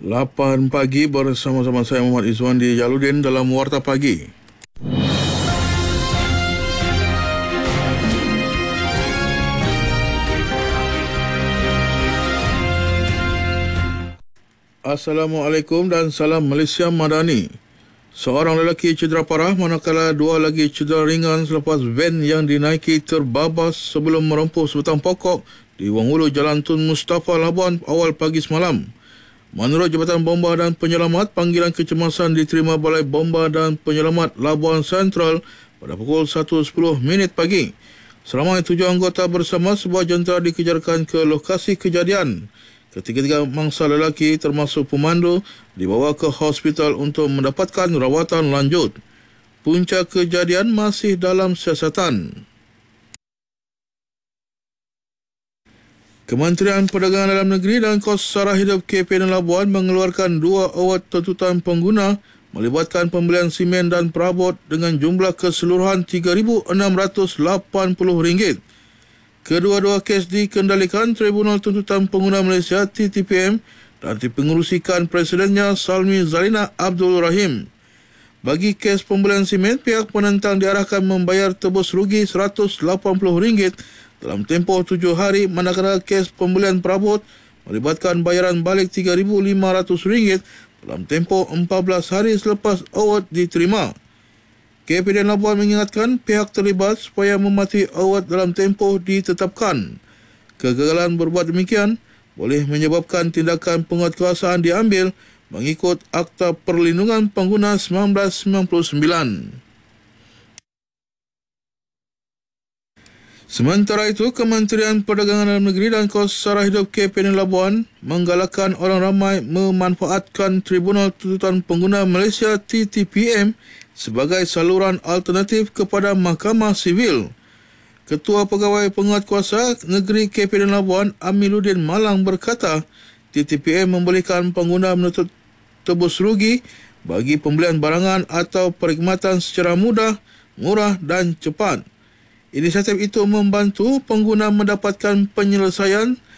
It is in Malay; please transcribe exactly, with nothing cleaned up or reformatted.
lapan pagi bersama-sama saya Muhammad Izwan di Jaludin dalam Warta Pagi. Assalamualaikum dan salam Malaysia Madani. Seorang lelaki cedera parah manakala dua lagi cedera ringan selepas van yang dinaiki terbabas sebelum merempuh sebatang pokok di Wang Ulu Jalan Tun Mustafa Labuan awal pagi semalam. Menurut Jabatan Bomba dan Penyelamat, panggilan kecemasan diterima Balai Bomba dan Penyelamat Labuan Central pada pukul satu sepuluh minit pagi. Seramai tujuh anggota bersama sebuah jentera dikejarkan ke lokasi kejadian. Ketiga-tiga mangsa lelaki termasuk pemandu dibawa ke hospital untuk mendapatkan rawatan lanjut. Punca kejadian masih dalam siasatan. Kementerian Perdagangan Dalam Negeri dan Kos Sara Hidup K P N Labuan mengeluarkan dua award tuntutan pengguna melibatkan pembelian simen dan perabot dengan jumlah keseluruhan tiga ribu enam ratus lapan puluh ringgit. Kedua-dua kes dikendalikan Tribunal Tuntutan Pengguna Malaysia T T P M dan dipengerusikan Presidennya Salmi Zalina Abdul Rahim. Bagi kes pembelian simen, pihak penentang diarahkan membayar tebus rugi seratus lapan puluh ringgit dalam tempoh tujuh hari, manakala kes pembelian perabot melibatkan bayaran balik tiga ribu lima ratus ringgit dalam tempoh empat belas hari selepas award diterima. K P D N Labuan mengingatkan pihak terlibat supaya mematuhi award dalam tempoh ditetapkan. Kegagalan berbuat demikian boleh menyebabkan tindakan penguatkuasaan diambil mengikut Akta Perlindungan Pengguna seribu sembilan ratus sembilan puluh sembilan. Sementara itu, Kementerian Perdagangan Dalam Negeri dan Kos Sara Hidup K P N Labuan menggalakkan orang ramai memanfaatkan Tribunal Tuntutan Pengguna Malaysia T T P M sebagai saluran alternatif kepada Mahkamah Sivil. Ketua Pegawai Penguatkuasa Negeri K P N Labuan Amiluddin Malang berkata, T T P M membolehkan pengguna menuntut tebus rugi bagi pembelian barangan atau perkhidmatan secara mudah, murah dan cepat. Inisiatif itu membantu pengguna mendapatkan penyelesaian